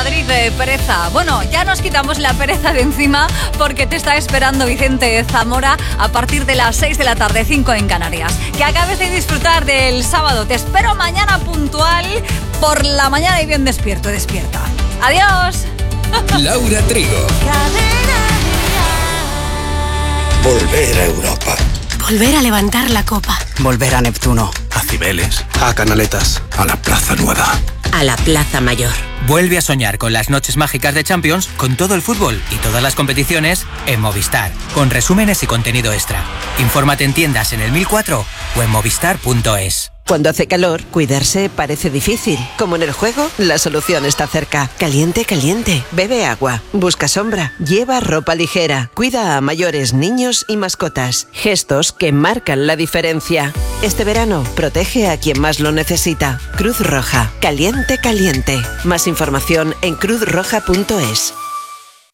Madrid de pereza. Bueno, ya nos quitamos la pereza de encima porque te está esperando Vicente Zamora a partir de las 6 de la tarde, 5 en Canarias. Que acabes de disfrutar del sábado. Te espero mañana puntual por la mañana y bien despierta. Adiós. Laura Trigo. Volver a Europa. Volver a levantar la copa. Volver a Neptuno. A Cibeles, a Canaletas, a la Plaza Nueva. A la Plaza Mayor. Vuelve a soñar con las noches mágicas de Champions, con todo el fútbol y todas las competiciones en Movistar, con resúmenes y contenido extra. Infórmate en tiendas en el 1004 o en movistar.es. Cuando hace calor, cuidarse parece difícil. Como en el juego, la solución está cerca. Caliente, caliente. Bebe agua. Busca sombra. Lleva ropa ligera. Cuida a mayores, niños y mascotas. Gestos que marcan la diferencia. Este verano, protege a quien más lo necesita. Cruz Roja. Caliente, caliente. Más información en cruzroja.es.